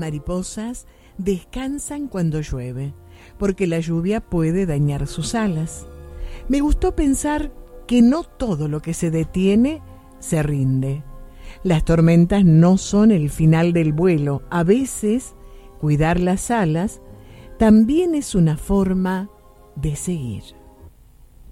mariposas descansan cuando llueve, porque la lluvia puede dañar sus alas. Me gustó pensar que no todo lo que se detiene se rinde. Las tormentas no son el final del vuelo. A veces, cuidar las alas también es una forma de seguir.